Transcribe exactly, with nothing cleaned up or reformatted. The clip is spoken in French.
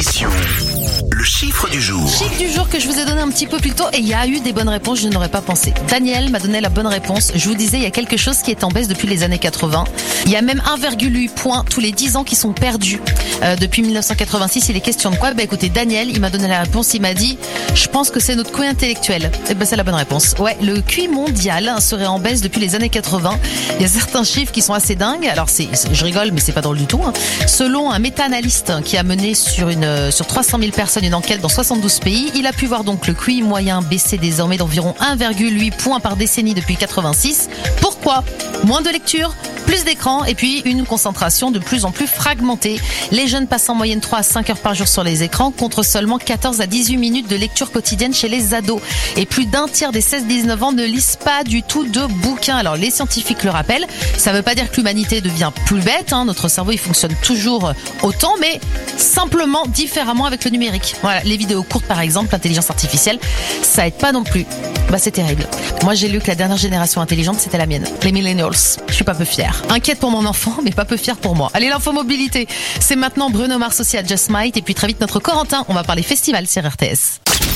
émission, le chiffre du jour. Chiffre du jour que je vous ai donné un petit peu plus tôt et il y a eu des bonnes réponses, je n'aurais pas pensé. Daniel m'a donné la bonne réponse. Je vous disais, il y a quelque chose qui est en baisse depuis les années quatre-vingts. Il y a même un virgule huit points tous les dix ans qui sont perdus. Euh, depuis mille neuf cent quatre-vingt-six, il est question de quoi? Bah écoutez, Daniel, il m'a donné la réponse, il m'a dit, je pense que c'est notre Q I intellectuel. Et ben c'est la bonne réponse. Ouais, le Q I mondial serait en baisse depuis les années quatre-vingts. Il y a certains chiffres qui sont assez dingues. Alors c'est, je rigole, mais c'est pas drôle du tout. Hein. Selon un méta-analyste qui a mené sur une sur trois cent mille personnes une enquête dans soixante-douze pays, il a pu voir donc le Q I moyen baisser désormais d'environ un virgule huit points par décennie depuis quatre-vingt-six. Pourquoi? Moins de lecture, plus d'écran et puis une concentration de plus en plus fragmentée. Les jeunes passent en moyenne trois à cinq heures par jour sur les écrans contre seulement quatorze à dix-huit minutes de lecture quotidienne chez les ados. Et plus d'un tiers des seize dix-neuf ans ne lisent pas du tout de bouquins. Alors les scientifiques le rappellent, ça ne veut pas dire que l'humanité devient plus bête, hein. Notre cerveau il fonctionne toujours autant, mais simplement différemment avec le numérique. Voilà, les vidéos courtes par exemple, l'intelligence artificielle, ça aide pas non plus. Bah c'est terrible. Moi j'ai lu que la dernière génération intelligente c'était la mienne, les millennials. Je suis pas peu fière. Inquiète pour mon enfant, mais pas peu fière pour moi. Allez, l'infomobilité, c'est maintenant Bruno Mars aussi à Just Might et puis très vite notre Corentin, on va parler festival sur R T S.